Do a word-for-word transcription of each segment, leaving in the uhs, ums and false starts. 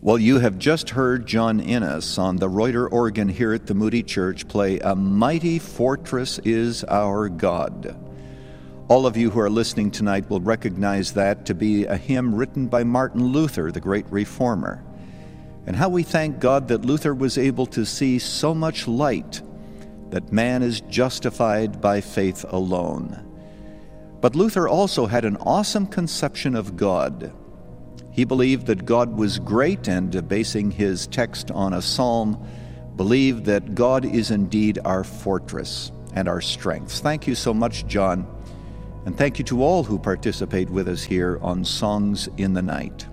Well, you have just heard John Innes on the Reuter organ here at the Moody Church play "A Mighty Fortress is Our God." All of you who are listening tonight will recognize that to be a hymn written by Martin Luther, the great reformer. And how we thank God that Luther was able to see so much light, that man is justified by faith alone. But Luther also had an awesome conception of God. He believed that God was great, and basing his text on a psalm, believed that God is indeed our fortress and our strength. Thank you so much, John, and thank you to all who participate with us here on Songs in the Night.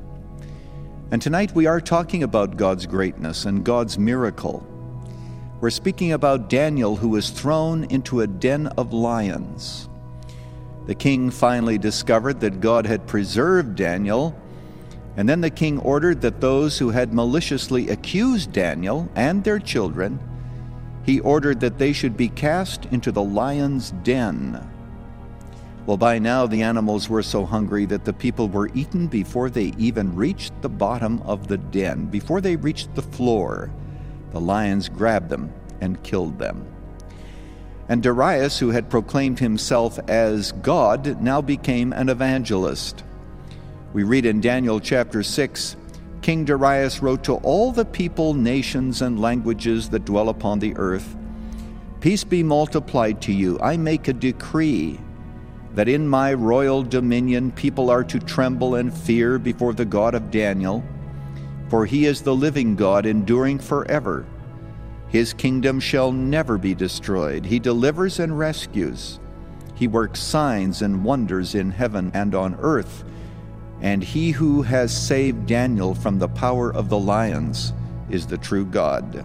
And tonight we are talking about God's greatness and God's miracle. We're speaking about Daniel, who was thrown into a den of lions. The king finally discovered that God had preserved Daniel, and then the king ordered that those who had maliciously accused Daniel and their children, he ordered that they should be cast into the lion's den. Well, by now the animals were so hungry that the people were eaten before they even reached the bottom of the den. Before they reached the floor, the lions grabbed them and killed them. And Darius, who had proclaimed himself as God, now became an evangelist. We read in Daniel chapter six, King Darius wrote to all the people, nations, and languages that dwell upon the earth, "Peace be multiplied to you. I make a decree that in my royal dominion people are to tremble and fear before the God of Daniel, for he is the living God, enduring forever. His kingdom shall never be destroyed. He delivers and rescues. He works signs and wonders in heaven and on earth. And he who has saved Daniel from the power of the lions is the true God."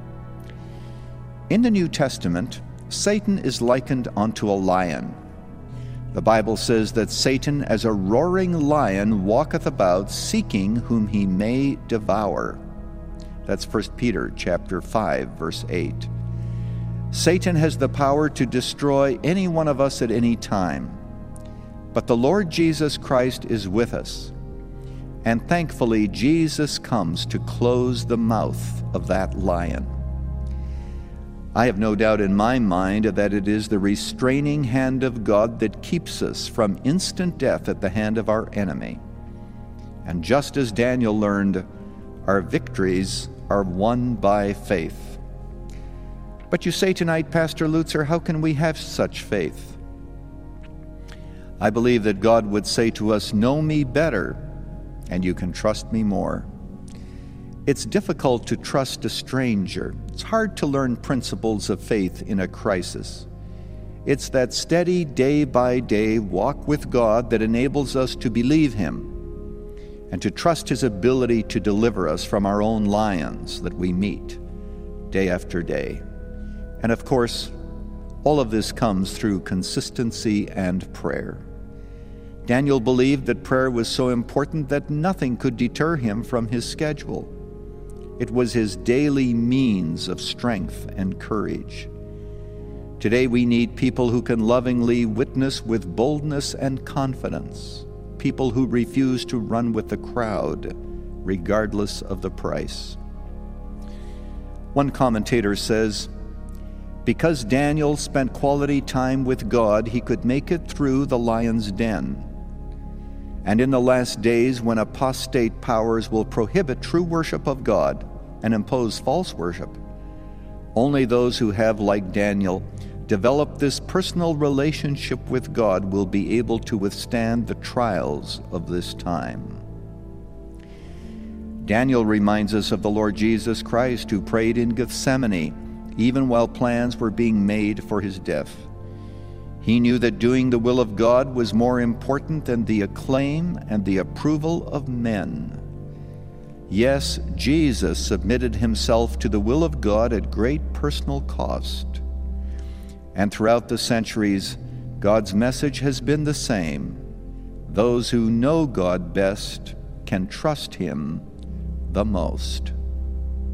In the New Testament, Satan is likened unto a lion. The Bible says that Satan, as a roaring lion, walketh about, seeking whom he may devour. That's First Peter chapter five, verse eight. Satan has the power to destroy any one of us at any time. But the Lord Jesus Christ is with us. And thankfully, Jesus comes to close the mouth of that lion. I have no doubt in my mind that it is the restraining hand of God that keeps us from instant death at the hand of our enemy. And just as Daniel learned, our victories are won by faith. But you say tonight, Pastor Lutzer, how can we have such faith? I believe that God would say to us, "Know me better, and you can trust me more." It's difficult to trust a stranger. It's hard to learn principles of faith in a crisis. It's that steady, day-by-day walk with God that enables us to believe Him and to trust His ability to deliver us from our own lions that we meet day after day. And of course, all of this comes through consistency and prayer. Daniel believed that prayer was so important that nothing could deter him from his schedule. It was his daily means of strength and courage. Today we need people who can lovingly witness with boldness and confidence, people who refuse to run with the crowd, regardless of the price. One commentator says, "Because Daniel spent quality time with God, he could make it through the lion's den. And in the last days, when apostate powers will prohibit true worship of God and impose false worship, only those who have, like Daniel, developed this personal relationship with God will be able to withstand the trials of this time." Daniel reminds us of the Lord Jesus Christ, who prayed in Gethsemane, even while plans were being made for his death. He knew that doing the will of God was more important than the acclaim and the approval of men. Yes, Jesus submitted himself to the will of God at great personal cost. And throughout the centuries, God's message has been the same. Those who know God best can trust Him the most.